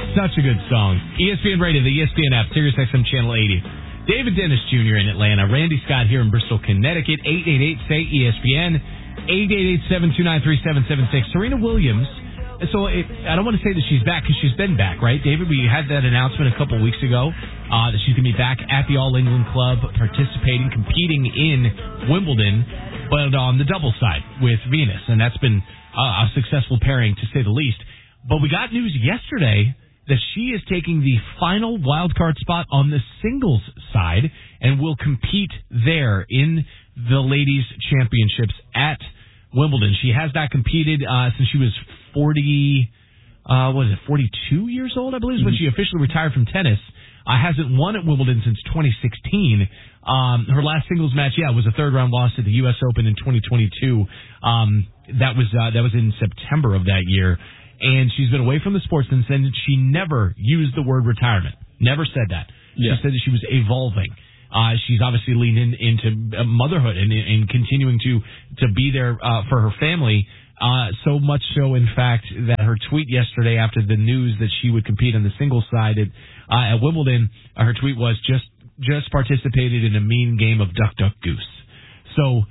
Such a good song. ESPN Radio, the ESPN app, Sirius XM Channel 80. David Dennis Jr. in Atlanta. Randy Scott here in Bristol, Connecticut. 888-SAY-ESPN. 888-729-3776. Serena Williams. So I don't want to say that she's back because she's been back, right, David? We had that announcement a couple weeks ago that she's going to be back at the All England Club, participating, competing in Wimbledon, but on the double side with Venus. And that's been a successful pairing, to say the least. But we got news yesterday that she is taking the final wildcard spot on the singles side and will compete there in the ladies' championships at Wimbledon. She has not competed since she was 42 years old, I believe, is when she officially retired from tennis. Hasn't won at Wimbledon since 2016. Her last singles match, was a third-round loss at the U.S. Open in 2022. That was in September of that year. And she's been away from the sport since then. She never used the word retirement. Never said that. Yeah. She said that she was evolving. She's obviously leaned into motherhood and continuing to be there for her family. So much so, in fact, that her tweet yesterday after the news that she would compete on the singles side at Wimbledon, her tweet was just participated in a mean game of duck, duck, goose. So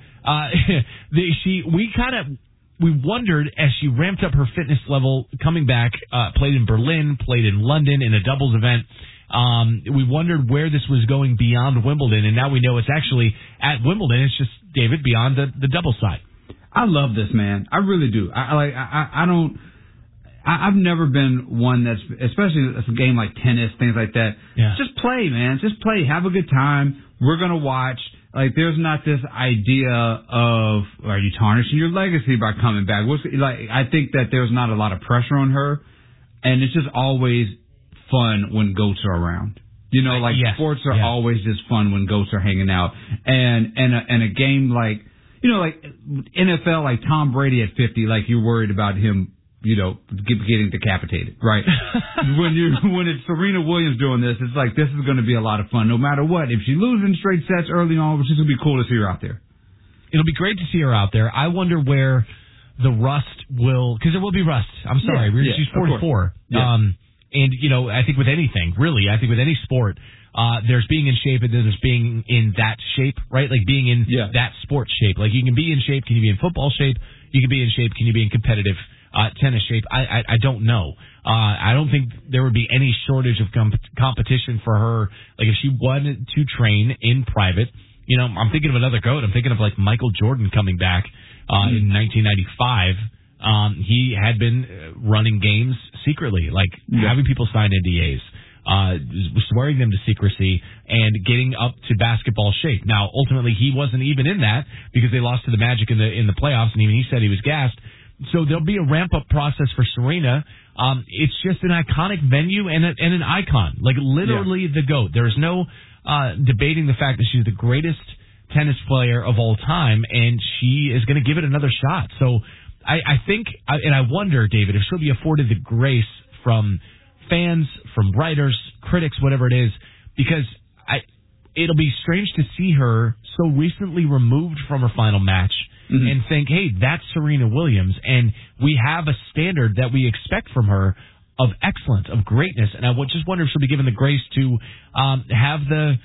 we wondered as she ramped up her fitness level coming back, played in Berlin, played in London in a doubles event. We wondered where this was going beyond Wimbledon, and now we know it's actually at Wimbledon. It's just, David, beyond the double side. I love this, man. I really do. I've never been one that's, especially a game like tennis, things like that. Yeah. Just play, man. Just play. Have a good time. We're going to watch. Like, there's not this idea of, are you tarnishing your legacy by coming back? I think that there's not a lot of pressure on her, and it's just always fun when goats are around. Yes. Sports are always just fun when goats are hanging out. And a game like, like NFL, like Tom Brady at 50, like you're worried about him, getting decapitated, right? when it's Serena Williams doing this, it's like, this is going to be a lot of fun no matter what. If she loses straight sets early on, it's just going to be cool to see her out there. It'll be great to see her out there. I wonder where the rust will, because there will be rust. I'm sorry. She's 44. Yeah. And, I think with anything, really, I think with any sport, there's being in shape and then there's being in that shape, right? Like being in that sports shape. Like you can be in shape. Can you be in football shape? You can be in shape. Can you be in competitive tennis shape? I don't know. I don't think there would be any shortage of competition for her. Like if she wanted to train in private, I'm thinking of another GOAT. I'm thinking of like Michael Jordan coming back in 1995. He had been running games secretly, like having people sign NDAs, swearing them to secrecy, and getting up to basketball shape. Now, ultimately, he wasn't even in that because they lost to the Magic in the playoffs, and even he said he was gassed. So there'll be a ramp-up process for Serena. It's just an iconic venue and an icon, like literally the GOAT. There is no debating the fact that she's the greatest tennis player of all time, and she is going to give it another shot. So I think, and I wonder, David, if she'll be afforded the grace from fans, from writers, critics, whatever it is, because it'll be strange to see her so recently removed from her final match and think, hey, that's Serena Williams, and we have a standard that we expect from her of excellence, of greatness, and I just wonder if she'll be given the grace to have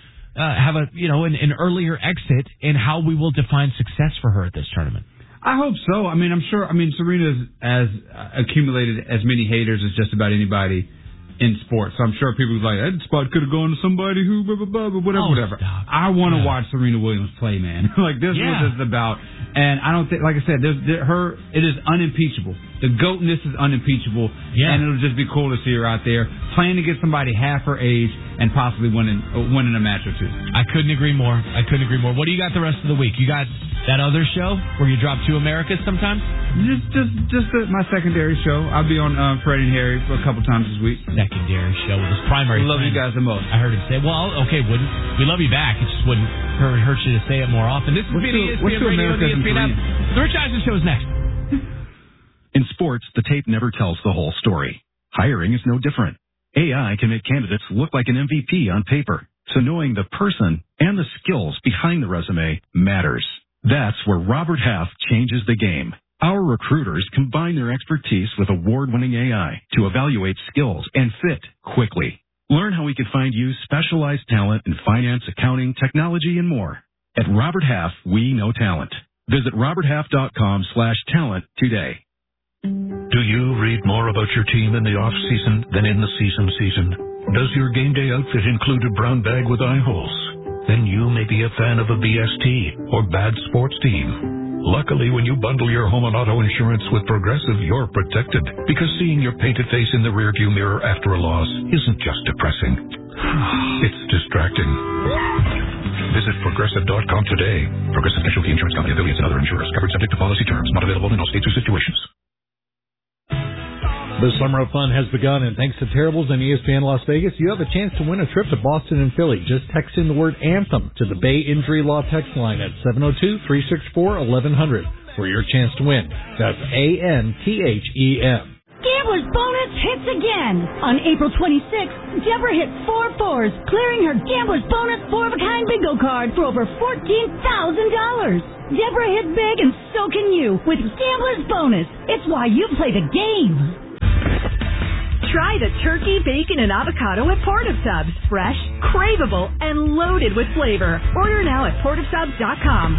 an earlier exit and how we will define success for her at this tournament. I hope so. I'm sure. Serena's has accumulated as many haters as just about anybody in sports. So I'm sure people are like, that spot could have gone to somebody who, blah, blah, blah, whatever. Stop. I want to watch Serena Williams play, man. Like, this is what this is about. And I don't think, like I said, it is unimpeachable. The GOATness is unimpeachable. Yeah. And it'll just be cool to see her out there playing against somebody half her age and possibly winning a match or two. I couldn't agree more. What do you got the rest of the week? You got that other show where you drop to Americas sometimes? Just my secondary show. I'll be on Fred and Harry a couple times this week. Secondary show with his primary. I love you guys the most. I heard him say, well, okay, we love you back. It just wouldn't hurt you to say it more often. This is ESPN Radio, the ESPN app. The Rich Eisen Show is next. In sports, the tape never tells the whole story. Hiring is no different. AI can make candidates look like an MVP on paper, so knowing the person and the skills behind the resume matters. That's where Robert Half changes the game. Our recruiters combine their expertise with award-winning AI to evaluate skills and fit quickly. Learn how we can find you specialized talent in finance, accounting, technology, and more. At Robert Half, we know talent. Visit roberthalf.com/talent today. Do you read more about your team in the off-season than in the season? Does your game day outfit include a brown bag with eye holes? Then you may be a fan of a BST or bad sports team. Luckily, when you bundle your home and auto insurance with Progressive, you're protected. Because seeing your painted face in the rearview mirror after a loss isn't just depressing. It's distracting. Visit Progressive.com today. Progressive Casualty Insurance Company, affiliates, and other insurers. Covered subject to policy terms. Not available in all states or situations. The summer of fun has begun, and thanks to Terribles and ESPN Las Vegas, you have a chance to win a trip to Boston and Philly. Just text in the word ANTHEM to the Bay Injury Law text line at 702-364-1100 for your chance to win. That's ANTHEM. Gambler's Bonus hits again. On April 26th, Deborah hit 4 4s, clearing her Gambler's Bonus 4-of-a-kind bingo card for over $14,000. Deborah hit big, and so can you with Gambler's Bonus. It's why you play the game. Try the turkey, bacon, and avocado at Port of Subs. Fresh, craveable, and loaded with flavor. Order now at portofsubs.com.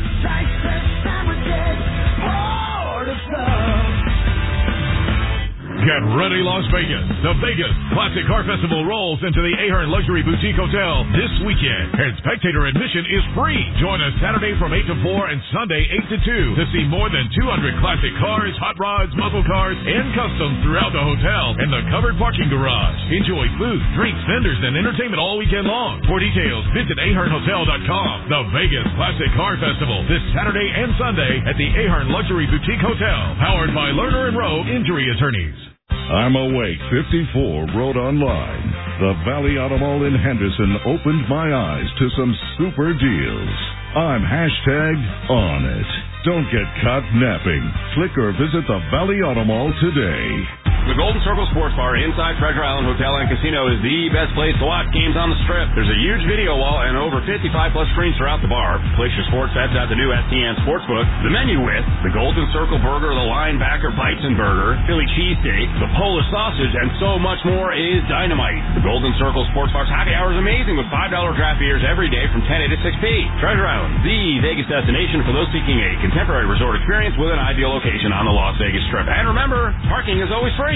Port of Subs. Get ready, Las Vegas. The Vegas Classic Car Festival rolls into the Ahern Luxury Boutique Hotel this weekend. And spectator admission is free. Join us Saturday from 8 to 4 and Sunday 8 to 2 to see more than 200 classic cars, hot rods, muscle cars, and customs throughout the hotel and the covered parking garage. Enjoy food, drinks, vendors, and entertainment all weekend long. For details, visit ahernhotel.com. The Vegas Classic Car Festival this Saturday and Sunday at the Ahern Luxury Boutique Hotel. Powered by Lerner & Rowe Injury Attorneys. I'm Awake 54 wrote online. The Valley Auto Mall in Henderson opened my eyes to some super deals. I'm #on it. Don't get caught napping. Click or visit the Valley Auto Mall today. The Golden Circle Sports Bar inside Treasure Island Hotel and Casino is the best place to watch games on the Strip. There's a huge video wall and over 55-plus screens throughout the bar. Place your sports bets at the new STN Sportsbook. The menu with the Golden Circle Burger, the Linebacker Bison Burger, Philly Cheesesteak, the Polish Sausage, and so much more is dynamite. The Golden Circle Sports Bar's happy hour is amazing with $5 draft beers every day from 10 a to 6 p. Treasure Island, the Vegas destination for those seeking a contemporary resort experience with an ideal location on the Las Vegas Strip. And remember, parking is always free.